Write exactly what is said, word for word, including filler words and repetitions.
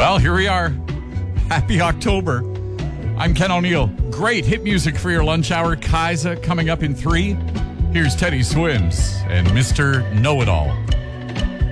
Well, here we are. Happy October. I'm Ken O'Neill. Great hit music for your lunch hour. Kaisa coming up in three. Here's Teddy Swims and Mister Know-It-All.